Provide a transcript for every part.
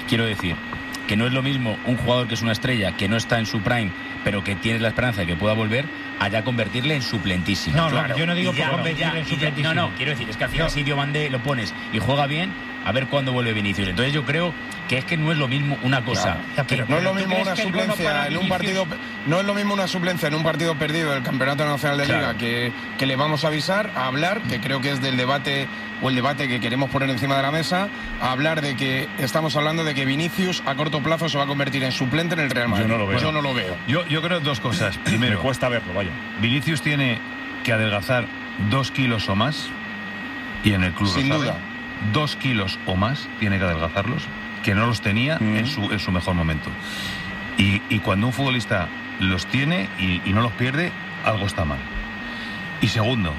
quiero decir que no es lo mismo un jugador que es una estrella, que no está en su prime, pero que tienes la esperanza de que pueda volver, allá convertirle en suplentísimo. No, claro. Yo no digo por convertirle en suplentísimo. No, quiero decir, es que al final si Diomandé lo pones y juega bien, a ver cuándo vuelve Vinicius. Entonces yo creo que es que no es lo mismo una cosa. Claro. No es lo mismo una suplencia en un partido, no es lo mismo una suplencia en un partido perdido del Campeonato Nacional de Liga que le vamos a avisar, a hablar, que creo que es del debate o el debate que queremos poner encima de la mesa, a hablar de que estamos hablando de que Vinicius a corto plazo se va a convertir en suplente en el Real Madrid. Yo no lo veo. Yo creo dos cosas. Primero, me cuesta verlo, vaya. Vinicius tiene que adelgazar 2 kilos o más, y en el club sin duda. 2 kilos o más tiene que adelgazarlos, que no los tenía en su mejor momento. Y cuando un futbolista los tiene y no los pierde, algo está mal. Y segundo,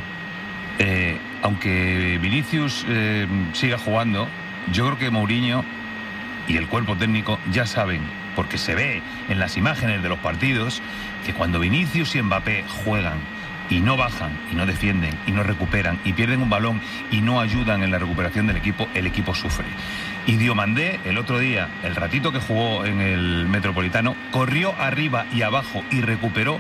aunque Vinicius siga jugando, yo creo que Mourinho y el cuerpo técnico ya saben, porque se ve en las imágenes de los partidos, que cuando Vinicius y Mbappé juegan y no bajan, y no defienden, y no recuperan, y pierden un balón y no ayudan en la recuperación del equipo, el equipo sufre. Y Diomandé, el otro día, el ratito que jugó en el Metropolitano, corrió arriba y abajo y recuperó,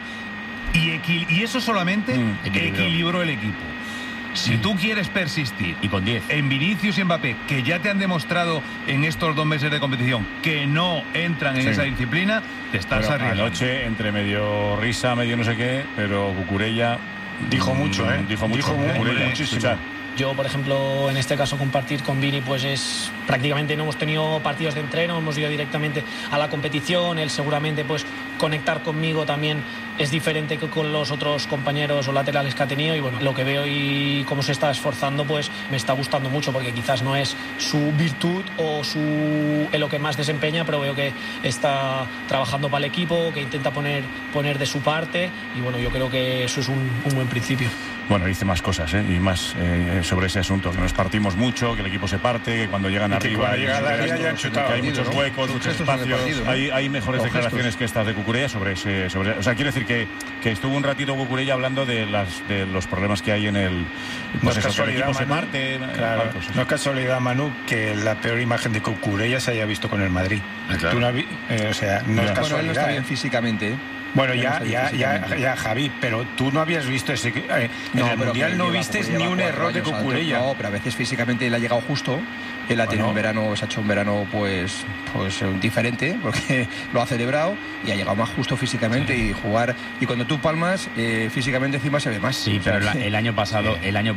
y eso solamente equilibró el equipo. Si tú quieres persistir y con 10 en Vinicius y Mbappé, que ya te han demostrado en estos 2 meses de competición que no entran en esa disciplina, te estás arriesgando. Anoche, entre medio risa, medio no sé qué, pero Cucurella dijo mucho, Dijo muchísimo. Yo, por ejemplo, en este caso compartir con Vini, pues es prácticamente no hemos tenido partidos de entreno, hemos ido directamente a la competición. Él seguramente pues conectar conmigo también es diferente que con los otros compañeros o laterales que ha tenido, y bueno, lo que veo y cómo se está esforzando pues me está gustando mucho, porque quizás no es su virtud o en lo que más desempeña, pero veo que está trabajando para el equipo, que intenta poner de su parte, y bueno, yo creo que eso es un buen principio. Bueno, dice más cosas, y más sobre ese asunto, que nos partimos mucho, que el equipo se parte, que cuando llegan arriba que hay muchos huecos, muchos espacios. Hay mejores declaraciones que estas de Cucurella sobre ese. O sea, quiero decir que estuvo un ratito Cucurella hablando de los problemas que hay en el. Pues no es que el equipo se parte. Claro, no es casualidad, Manu, que la peor imagen de Cucurella se haya visto con el Madrid. Claro. No es casualidad. Bueno, él no está bien físicamente, Bueno, ya, Javi, pero tú no habías visto ese. En el Mundial no viste ni un error de Cucurella. No, pero a veces físicamente le ha llegado justo. Él ha tenido se ha hecho un verano pues diferente, porque lo ha celebrado y ha llegado más justo físicamente, y jugar. Y cuando tú palmas, físicamente encima se ve más. Sí, pero el año pasado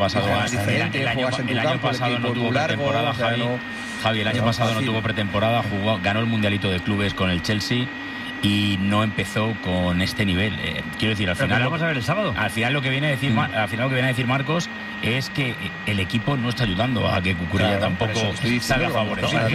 no tuvo pretemporada, Javi, el año pasado no tuvo pretemporada, ganó el Mundialito de Clubes con el Chelsea y no empezó con este nivel. Quiero decir, al final vamos a ver el sábado. Al final lo que viene a decir Marcos es que el equipo no está ayudando a que Cucurella tampoco salga favorecido.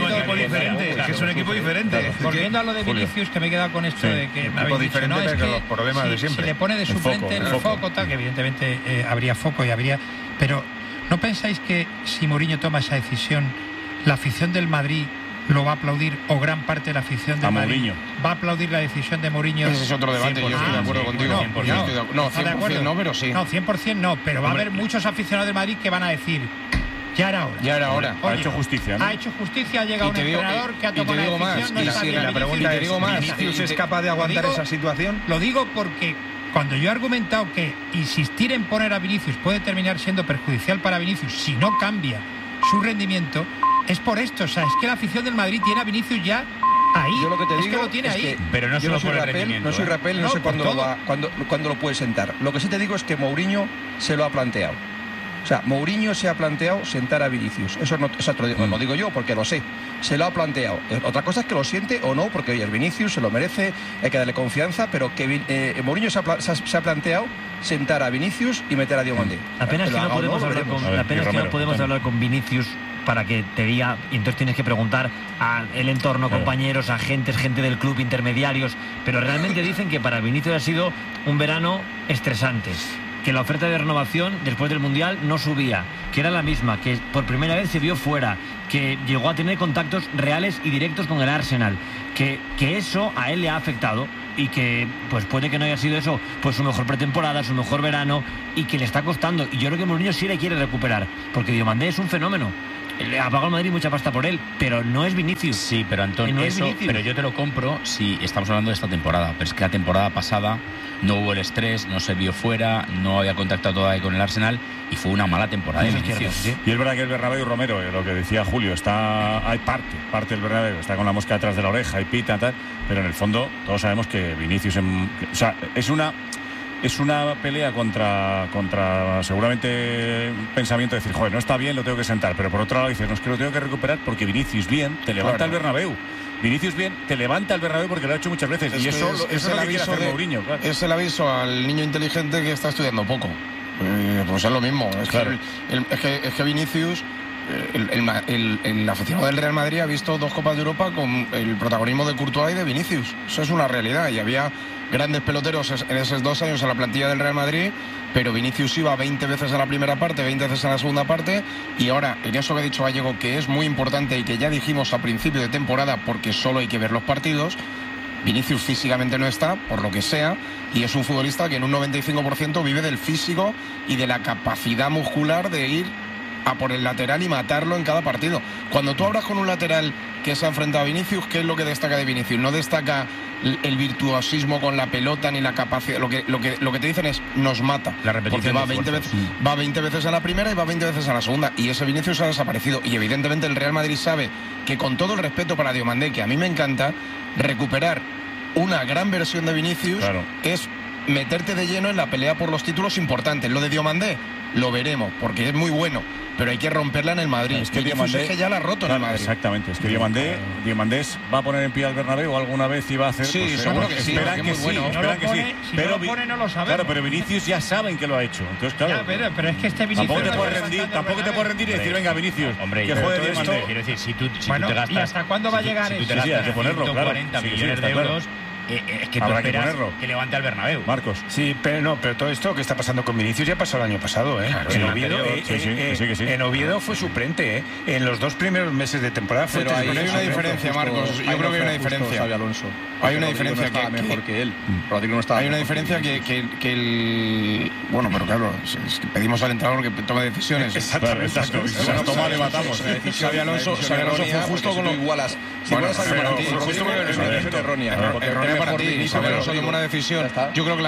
Es un equipo diferente. Volviendo a lo de Vinicius, que me he quedado con esto de que me habéis dicho, no, es que los problemas de siempre. Si le pone de suplente el foco, tal, que evidentemente habría foco y habría. Pero ¿no pensáis que si Mourinho toma esa decisión, la afición del Madrid lo va a aplaudir, o gran parte de la afición de Madrid va a aplaudir la decisión de Mourinho? Ese es otro debate, yo estoy de acuerdo contigo. No, 100% no, pero sí. No, 100% no, pero va a haber muchos aficionados de Madrid que van a decir: ya era hora. Ya era hora. Ha hecho justicia, ¿no? Ha hecho justicia, ha llegado un entrenador que ha tomado una decisión. No está bien. La pregunta es: ¿Vinicius es capaz de aguantar esa situación? Lo digo porque cuando yo he argumentado que insistir en poner a Vinicius puede terminar siendo perjudicial para Vinicius si no cambia su rendimiento, es por esto. O sea, es que la afición del Madrid tiene a Vinicius ya ahí. Yo lo que te digo que lo tiene ahí. Pero no solo por el rendimiento. No soy Rapel, no sé cuándo lo puede sentar. Lo que sí te digo es que Mourinho se lo ha planteado. O sea, Mourinho se ha planteado sentar a Vinicius. Eso no lo digo yo porque lo sé. Se lo ha planteado. Otra cosa es que lo siente o no, porque oye, el Vinicius se lo merece, hay que darle confianza, pero que Mourinho se ha planteado sentar a Vinicius y meter a Diomandé. Apenas que no podemos hablar con Vinicius para que te diga, y entonces tienes que preguntar al entorno, compañeros, agentes, gente del club, intermediarios, pero realmente dicen que para Vinicius ha sido un verano estresante, que la oferta de renovación después del Mundial no subía, que era la misma, que por primera vez se vio fuera, que llegó a tener contactos reales y directos con el Arsenal, que eso a él le ha afectado, y que pues puede que no haya sido eso pues su mejor pretemporada, su mejor verano, y que le está costando. Y yo creo que Mourinho sí le quiere recuperar, porque Diomandé es un fenómeno. le ha pagado el Madrid mucha pasta por él, pero no es Vinicius. Sí, pero Antonio, pero yo te lo compro si estamos hablando de esta temporada. Pero es que la temporada pasada no hubo el estrés, no se vio fuera, no había contactado todavía con el Arsenal y fue una mala temporada de Vinicius. ¿Sí? Y es verdad que el Bernabéu, Romero, lo que decía Julio, hay parte del Bernabéu, está con la mosca detrás de la oreja y pita, tal, pero en el fondo todos sabemos que Vinicius, es una pelea contra seguramente un pensamiento de decir, joder, no está bien, lo tengo que sentar, pero por otro lado dices, no, es que lo tengo que recuperar porque Vinicius bien te levanta el Bernabéu. Vinicius bien te levanta el Bernabéu porque lo ha hecho muchas veces y eso es lo que quiere hacer Mourinho. Claro. Es el aviso al niño inteligente que está estudiando poco. Pues es lo mismo. Es que Vinicius, el aficionado del Real Madrid ha visto 2 Copas de Europa con el protagonismo de Courtois y de Vinicius. Eso es una realidad. Y había grandes peloteros en esos 2 años en la plantilla del Real Madrid, pero Vinicius iba 20 veces en la primera parte, 20 veces en la segunda parte, y ahora, en eso que ha dicho Gallego, que es muy importante y que ya dijimos a principio de temporada, porque solo hay que ver los partidos, Vinicius físicamente no está, por lo que sea, y es un futbolista que en un 95% vive del físico y de la capacidad muscular de ir a por el lateral y matarlo en cada partido. Cuando tú hablas con un lateral que se ha enfrentado a Vinicius, ¿qué es lo que destaca de Vinicius? No destaca el virtuosismo con la pelota ni la capacidad. Lo que te dicen es, nos mata. La repetición va 20 veces a la primera y va 20 veces a la segunda. Y ese Vinicius ha desaparecido. Y evidentemente el Real Madrid sabe que, con todo el respeto para Diomandé, que a mí me encanta, recuperar una gran versión de Vinicius es meterte de lleno en la pelea por los títulos importantes. Lo de Diomandé lo veremos, porque es muy bueno, pero hay que romperla en el Madrid. Es que Diomandé, es que ya la ha roto en el Madrid. Exactamente, es que Diomandé va a poner en pie al Bernabéu o alguna vez iba a hacer. Sí, pues, seguro que sí. Esperan que sí, bueno. esperan que sí. Si no lo pone, no lo sabemos. Claro, pero Vinicius ya saben que lo ha hecho. Entonces, claro. Ya, pero es que este Vinicius tampoco te puedes rendir y decir, venga, Vinicius, hombre, que juegue Diomandé. Quiero decir, si tú te gastas. ¿Y hasta cuándo va a llegar eso? Si tú te gastas 140 millones de euros. Es que tú esperas que levante al Bernabéu. Marcos. Sí, pero todo esto que está pasando con Vinicius ya pasó el año pasado, ¿eh? Claro, en Oviedo fue suplente, ¿eh? En los 2 primeros meses de temporada fue. Pero hay una diferencia, Marcos. Yo creo que hay una diferencia. Hay una diferencia que mejor que él. Rodrigo no estaba. Hay una diferencia que el. Bueno, pero claro, es que pedimos al entrenador que tome decisiones. Exactamente. Si no toma, debatamos. Xabi Alonso fue justo con lo igualas. Igualas a ti. Justo con una decisión errónea para ti. Xabi Alonso tomó una decisión. Yo creo que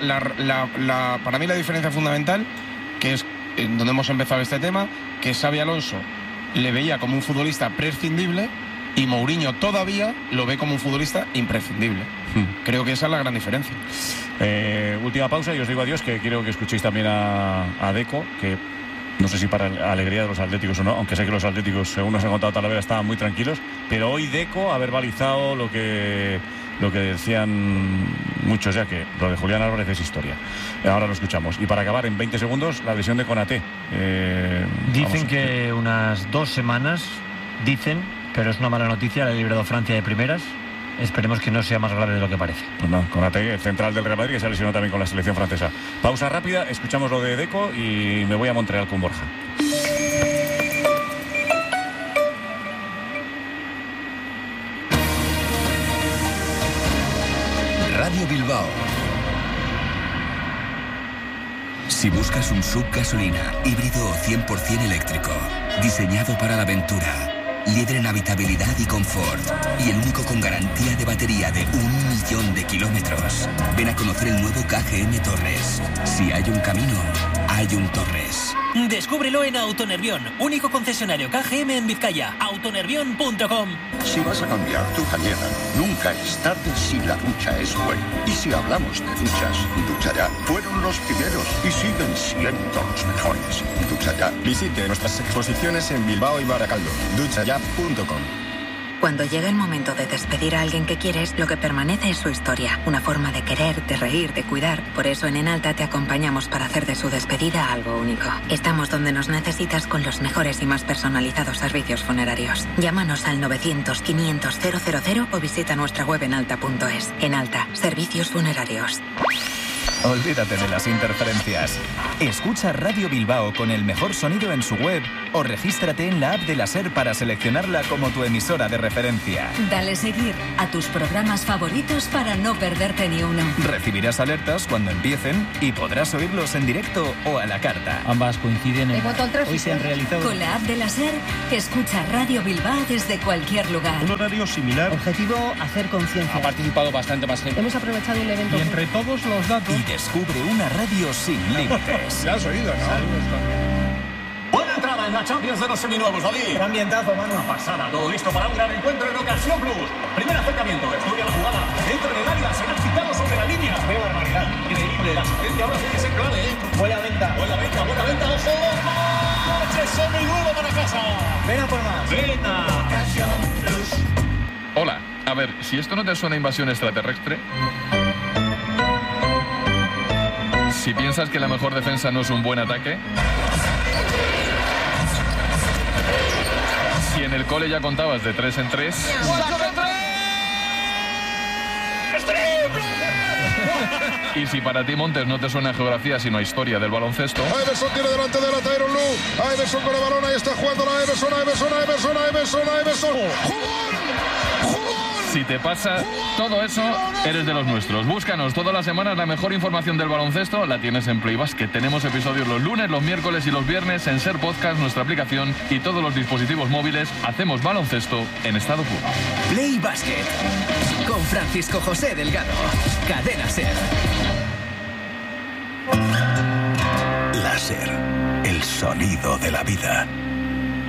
para mí la diferencia fundamental, que es en donde hemos empezado este tema, que Xabi Alonso le veía como un futbolista prescindible y Mourinho todavía lo ve como un futbolista imprescindible. Creo que esa es la gran diferencia. Última pausa y os digo adiós, que quiero que escuchéis también a Deco, que no sé si para la alegría de los atléticos o no, aunque sé que los atléticos, según nos han contado Talavera, estaban muy tranquilos, pero hoy Deco ha verbalizado lo que decían muchos ya, que lo de Julián Álvarez es historia. Ahora lo escuchamos. Y para acabar, en 20 segundos, la lesión de Konaté. Dicen que unas 2 semanas, pero es una mala noticia, le ha librado Francia de primeras. Esperemos que no sea más grave de lo que parece. Pues no, Konaté, el central del Real Madrid, que se ha lesionado también con la selección francesa. Pausa rápida, escuchamos lo de Deco y me voy a Montreal con Borja. Radio Bilbao. Si buscas un SUV gasolina, híbrido o 100% eléctrico, diseñado para la aventura, líder en habitabilidad y confort, y el único con garantía de batería de 1.000.000 de kilómetros, ven a conocer el nuevo KGM Torres. Si hay un camino, hay un Torres. Descúbrelo en Autonervión, único concesionario KGM en Vizcaya. Autonervión.com. Si vas a cambiar tu bañera, nunca es tarde si la ducha es buena. Y si hablamos de duchas, Ducha Ya fueron los primeros y siguen siendo los mejores. Ducha Ya. Visite nuestras exposiciones en Bilbao y Baracaldo. duchaya.com. Cuando llega el momento de despedir a alguien que quieres, lo que permanece es su historia. Una forma de querer, de reír, de cuidar. Por eso en Enalta te acompañamos para hacer de su despedida algo único. Estamos donde nos necesitas con los mejores y más personalizados servicios funerarios. Llámanos al 900-500-000 o visita nuestra web enalta.es. Enalta, servicios funerarios. Olvídate de las interferencias. Escucha Radio Bilbao con el mejor sonido en su web o regístrate en la app de la SER para seleccionarla como tu emisora de referencia. Dale seguir a tus programas favoritos para no perderte ni uno. Recibirás alertas cuando empiecen y podrás oírlos en directo o a la carta. Ambas coinciden en hoy se han realizado. Con la app de la SER, escucha Radio Bilbao desde cualquier lugar. Un horario similar. Objetivo, hacer conciencia. Ha participado bastante más gente. Hemos aprovechado el evento. Y entre todos los datos. Y descubre una radio sin límites. ¿La has oído, no? Buena entrada en la Champions de los seminuevos, David. Un ambientazo, mano. Una pasada, todo listo para un gran encuentro en Ocasión Plus. Primer acercamiento, estudia la jugada. Entra en el área, será quitado sobre la línea. ¡Qué barbaridad! Increíble, la asistencia ahora tiene que ser clave, ¿eh? Buena venta. Buena venta, ojo. Coche seminuevo para casa. Ven a por más. Venga. Ocasión Plus. Hola, a ver, si esto no te suena a invasión extraterrestre... Si piensas que la mejor defensa no es un buen ataque... Si en el cole ya contabas de 3 en 3... Y si para ti, Montes, no te suena a geografía sino a historia del baloncesto... Iverson tiene delante de la Tyronn Lue. Iverson con el balón, ahí está jugando la Iverson. ¡Jugón! Si te pasa todo eso, eres de los nuestros. Búscanos todas las semanas, la mejor información del baloncesto la tienes en Play Basket. Tenemos episodios los lunes, los miércoles y los viernes en SER Podcast, nuestra aplicación y todos los dispositivos móviles. Hacemos baloncesto en estado puro. Play Basket con Francisco José Delgado. Cadena SER. La SER, el sonido de la vida.